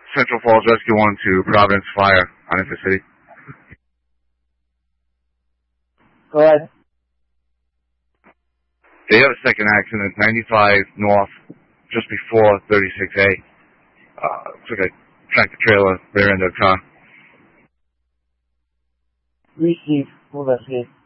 Central Falls Rescue 1 to Providence Fire on Intercity. Go ahead. They have a second accident, 95 North, just before 36A. Looks like a tractor trailer rear end of the car. Receive. We'll investigate.